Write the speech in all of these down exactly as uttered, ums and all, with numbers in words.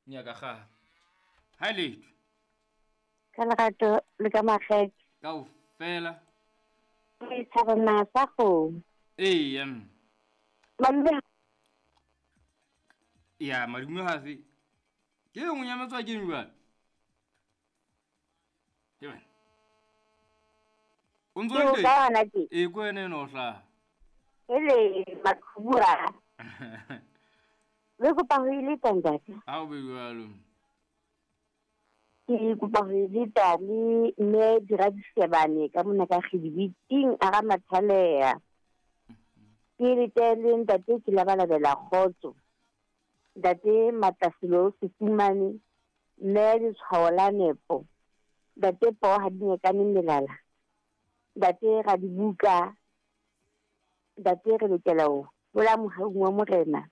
Nyaka ga. Hai letho. Ka lerato le ka makgethe. Kaofela. Ke thabana sa go. Ee, em. Malume. Ya, malume ha se. Ke yo nyametswa ke eng jwale? Ke wena. O ntso Ke ka hana ke. E ko ene no hla. Ele makhubura. Le go pa ho ile tangata. Ha o be jwalo. Ke go pa ho ile tali ne dira disebane ka mona ka khibiting a ga mathaleya. Ke le tele ntate ke la bala bela khotso. Date matasilo se fumane ne di tshwala nepo. Date po ha di ka melala. Date ga di buka. Date re lokela o bola mo mo rena.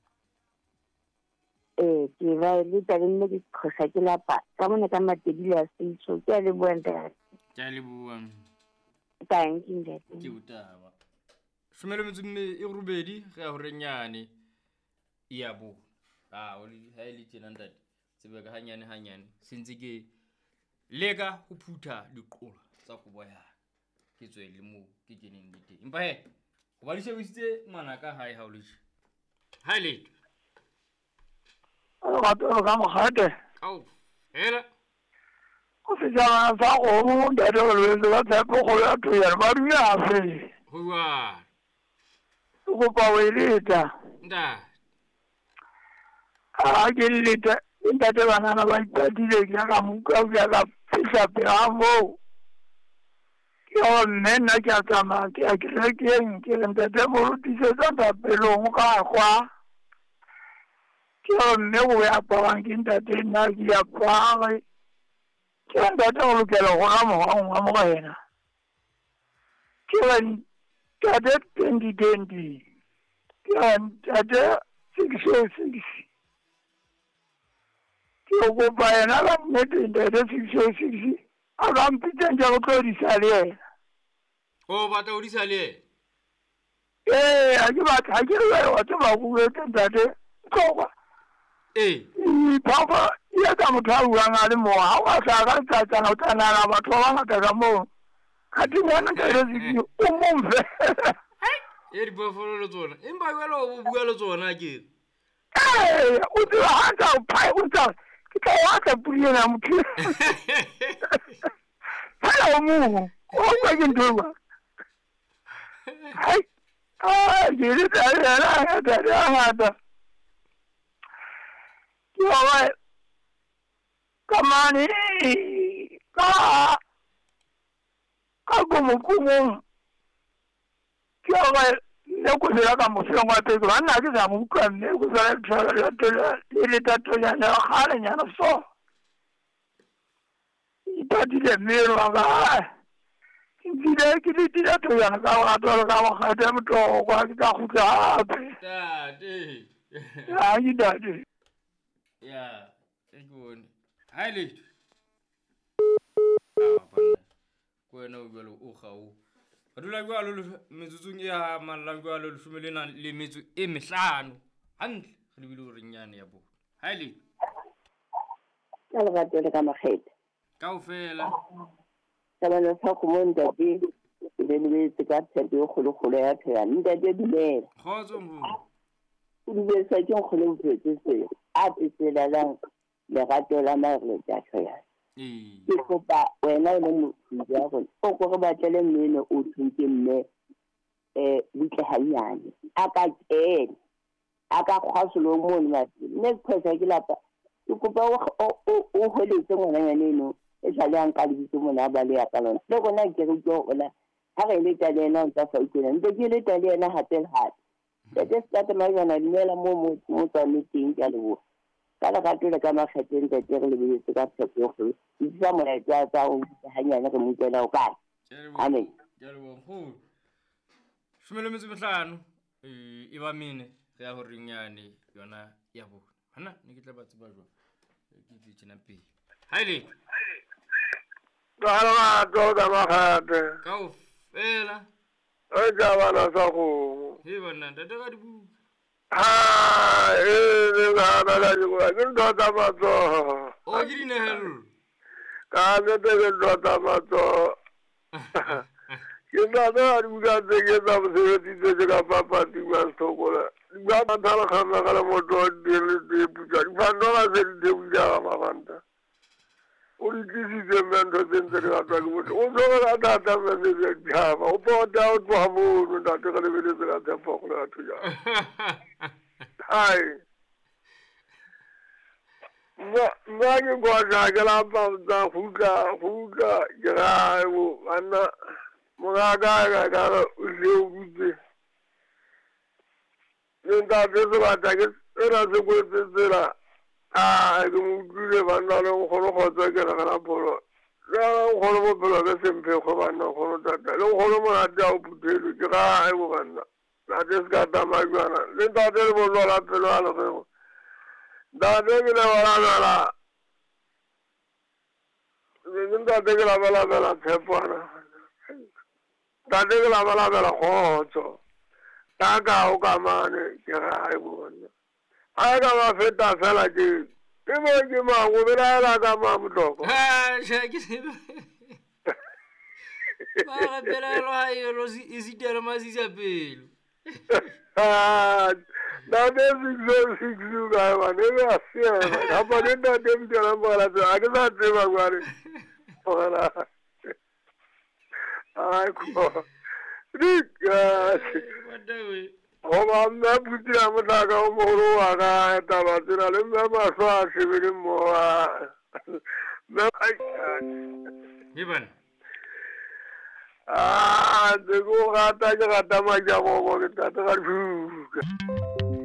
Eh ke va le tale nne ke khosa ke lapa ka mona ka matedile a setso ke le buanda. Ke le bua. Thank you ntate. Ke utaba. Shumelo metsumi e rubedi ga ho renyane. Ya bo. Ah, o le ha ile tjena ntate. Tsebe ka hanyane hanyane. Sentse ke lega ho phutha diqola tsa go boya. Ke tswe le mo ke keneng le teng. Empa he, go ba di shebisitse ngwana ka hae ha o le tjhe. Hai letho. Ga tlo ga mogate. Au. Hela. Go se jana sa go mo ndate le le ba tsa go ya to ya ba ri ya fe. Ho wa. Go pa we leta. Nda. A ke leta ndate bana na ba ipatile ya ka mo ka ya ka fisa pe a mo. Yo nena ke a tsama ke a ke re ke eng ke ndate mo rutise tsa ta pelo mo ka kwa. Ke mme o ya pa ke ndate na ke ya pa ke ndate o lokela go ga mo ga mo wena. Ke ren ndate twenty twenty. Ke ndate six oh six. Ke go pa yena la mme ndate six oh six. A ga mpitse nja go tlo di sale. O ba ta o di sale. Eh, a ke ba ka ke re wa tsa ba go ke ndate ko kwa. Eh. Papa ya ka motho a buang a le mo ha wa sa ka tsa tsa na tsana na batho ba ngata ka mo ka di bona ka re di o mo mfe e di bofolo le tsona empa jwale o bua le tsona ke eh o di ha ka pai o tsa ke ka wa ka puye na motho hala mo o ka ke ndoba hai ah ke ri ta ya na ta ya ta Yo, kamani ka ka como como yo ne ko se ka mo se ngwa te ko na ke sa mo ka ne ko sa la la le ta to ya na ha le nya no so ita di le me ro ga di le ki di la to ya ka wa to ka wa ha te mo to kwa ki ka khu ta ta de ya yi da de ya e gone hai letho ah bana ko ena o belo o gao ga dula go alo metsutsung ya mallang go alo le shumelena le metsu e mehlano hantle re le bile o renyane ya bo hai letho Ka lerato le ka makgethe. kaofela Tabana sa go mo ntate le le tse ka tshepe go le go ya tsaya ntate dumela. khotso mbo O di sa ke go le tsetse se a tsela la le gato la mare tsa tsaya. eh Ke go ba wena le motho ya go o go re batlele mmene o thuntse mme eh butle hanyane a ka tsena a ka khwasolo mo nna ne khwesa ke lapa ke kopa o o holetse ngwana ya neno e tshale ang ka lebitse mona ba le ya ka lona le gona ke re go ona ha re le tale ena o tsa fa ikena ntse ke le tale ena hape le hape le tse stata ma yona dimela mo mo mo tsa meeting ya le ka la ka tole ka makgethe ntse ke re le betse ka tshepo go isa mo ya tsa tsa o hanyane re mo tsela o kae amen ya le bo go shumelo metso mehlano eh e ba mine ge ya go renyane yona ya bo hana ne ke tla ba tseba jwa ke di tsena pe hai letho ga la to ka magate kaofela e ja bana sa go he bana ntate ga di buka Ah, eh, ga ga ga go. Ke ndo ta ma to. O ke dinehelo. Ka ne te ke ndo ta ma to. Ke nda da ri ga te ke da se ti te ga pa pa ti ma sto ko la. Ga ta ta la kha ga la mo to de de pu ja. Fa no la se de pu ja ma banda. Uri kisi de men to den de ga ta ko. O so ga ta ta me de ja ma. O po da o po mo no da te ga le de ga ta po la tu ja. Hai. Ma ma ke ko ja ga la pa da hu ga hu ga ja wo ana mo ga ga ga ga le u de. Nda de ba ta ke era se ko de la. Ah, ke mo dule ba na le go go go tsa ke ra ga polo. Ra go go polo ke se mpe go ba na go ta ta. Le go go mo na ta o putelo ke ga e go ba na. Na de ska ta ma jwana. Le ta de mo lo la pelo a lo go. Da de ke le ba la la. Le nda de ke la ba la ba la te po na. Da de ke la ba la ba la go tso. Ta ka o ka ma ne ke ga e go na. A ka ma feta fela ke. Ke mo ke ma go bela la ka ma motoko. Ha, ja ke se. Ba ga pela lo ha yo lo isitela masisa pelo. Ah, na de six six ga ba ne ga sia. Ha ba ne da de mi la ba la. A ke sa te ba ga re. Ora. Ai ko. Rik. What we? O ma me puti a mo ta ga mo ro wa ga ta ba ti na le me ma so a se bi mo a. Me ai. Iban. Ah, de go ga ta ga ta ma ja mo mo ta ta ga.